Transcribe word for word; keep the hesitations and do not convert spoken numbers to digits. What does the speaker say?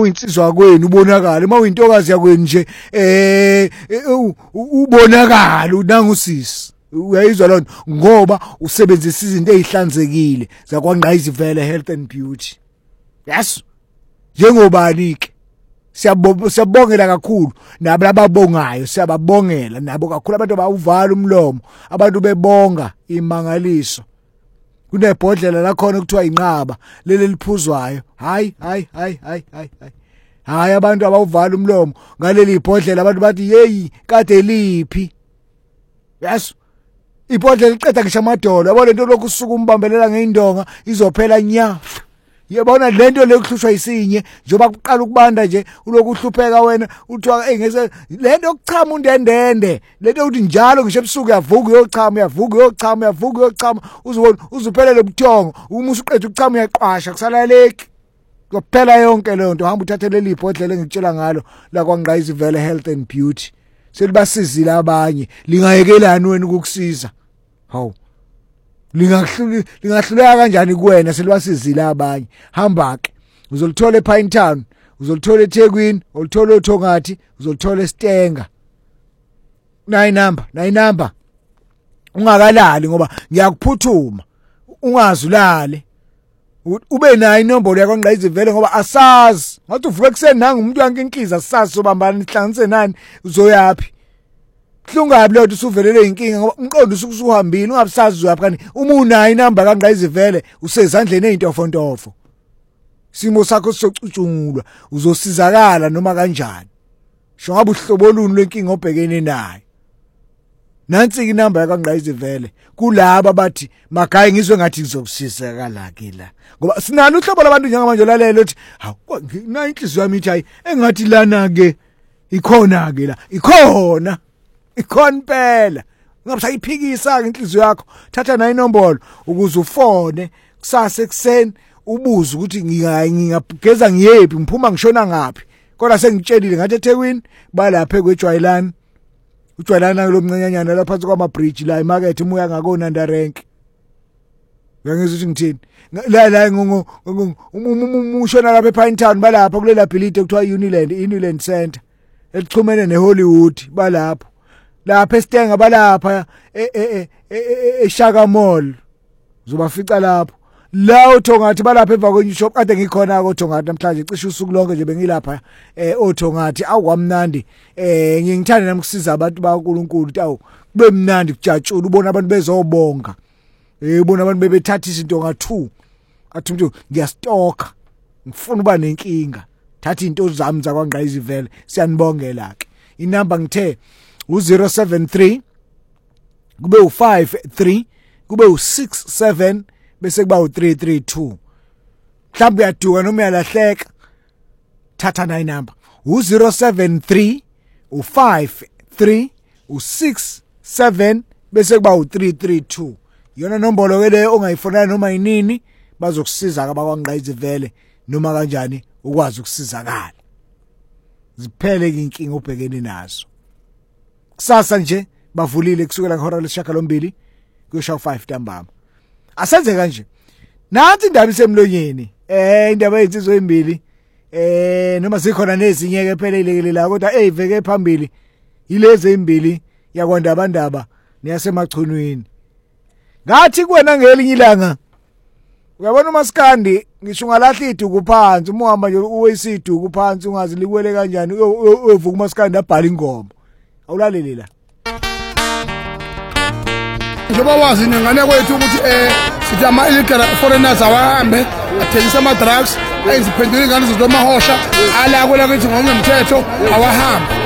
uyinsizwa kwenu ubonakala uma uyintokazi yakweni nje eh ubonakala unangusisi uyayizwa lona ngoba usebenzisa izinto ezihlanzekile zakwaNgqayizivele Health and Beauty. Yes, njengobani ke siyabongela kakhulu nabo ababongayo, siyababongela nabo kakhulu abantu abawuvala umlomo, abantu bebonga imangaliso. Kunebhodlela la khona kuthiwa inqaba leli liphuzwayo. Hayi hayi hayi hayi hayi hayi abantu abawuvala umlomo ngaleli ibhodlela abantu bathi hey kade liphi. Yes, ibhodlela liqeda ngisho amadolo yabona into lokhu usuku umbambelela ngeindonga izophela nya. Yebona lento lekuhlushwa isinye njoba kuqala ukubanda nje uloku uhlupheka wena uthiwa engese lento yokuchama undendende lento uthi njalo ngisho ebusuku yavuka uyochama yavuka uyochama yavuka uyochama uzobona uzuphelele ubuthongo uma usuqeda ukuchama uyaqwasha kusalaleki kuphela yonke le nto hamba uthathe leli ibhodlela engitshela ngalo la kwaNgqayizivele Health and Beauty selibasizile abanye lingayekelani wena ukukusiza hawu lingahluli lingahluleka kanjani kuwena selibasizile abanye hamba ke uzolithola ePine Town uzolithola eThekwini ulithola eThongathi uzolithola eStenga nayi number nayi number ungakalali ngoba ngiyakuphuthuma ungazulale ube nayo inombolo yakwaNgqayizivele ngoba asazi ngathi uvuke kuseni nanga umuntu yankinkiza asazi sobambana ihlanganise nani uzoyapi Hlungabi lodwa usuvelele inkinga ngoba umqondo usukuhambile ungabisazi uyaphi kanti uma unayo inamba kaNgqayizivele usezandleni ezintofontofo simo sakho sizocucungulwa uzosizakala noma kanjani sho ngabe uhlobo luni lenkinga obhekene nayo nansi inamba kaNgqayizivele kulabo bathi magayi ngizwe ngathi ngizokusizakala ke la ngoba sinalo uhlobo labantu njengamanje lalela uthi hawu na inhliziyo yami ithi hayi engathi lana ke ikhona ke la ikhona ikhona impela ngabe sayiphikisa ke inhliziyo yakho thatha na inombolo ukuze ufone kusasa ekseni ubuze ukuthi ngingageza ngiyephi ngiphuma ngishona ngapi kodwa sengitshelile ngathi eThekwini balapha ekwejwayelani ujwayelana lo mncanyanyana lapha phansi kwama bridge la emarket umuya ngakona Ndarenke ngangizwe ukuthi ngithini la la ngo umushona lapha ePine Town balapha kulela bhilidi ekuthiwa Uniland Uniland Center elichumene neHollywood balapha lapha eStenga balapha eShaka Mall uzobafica lapho la uThongathi balapha emva kwenye shop kade ngikhona ko Thongathi namhlanje cishe usuku lonke nje bengilapha eh oThongathi akwamnandi eh ngingithanda namkusiza abantu baNkulunkulu tawu kube mnandi kujatshula ubona abantu bezobonga eh ubona abantu bebethatha izinto nga two athi umuntu ngiyastocka ngifuna uba nenkinga thatha into zami zakwaNgqayizivele siyanibongela ke inamba ngithe u zero seven three kube u five three kube u six seven bese kuba u three three two mhlawumbe uyaduka noma uyalahleka thatha na inamba u zero seven three u five three u six seven bese kuba u three three two yona nombolo ke le ongayifona noma yinini bazokusiza abakwaNgqayizivele noma kanjani ukwazi ukusizakala ziphele inkinga obhekene nazo kusasa nje bavulile kusukela ngehora lesishiyagalombili kuyosha five ntambama asenze kanje nansi indaba isemlonyeni eh indaba ezinsizwe ezimbili eh noma zikhona nezinye ke phela ilekelela kodwa eyiveke phambili yilezi ezimbili yakwandabandaba neyasemachunwini ngathi kuwena ngelinye ilanga uyabona uMaskandi ngisho ngalahla iduku phansi uma uhamba nje uwesiduku phansi ungazi likwele kanjani uyovuka uMaskandi abhala ingoma awulalela njoba wazi nengane kwethu ukuthi eh sithi ama illegal foreigners awahambe athengisa ama drugs ayiziphendula ingane zomahosha ala kwela kwethu ngomthetho awahamba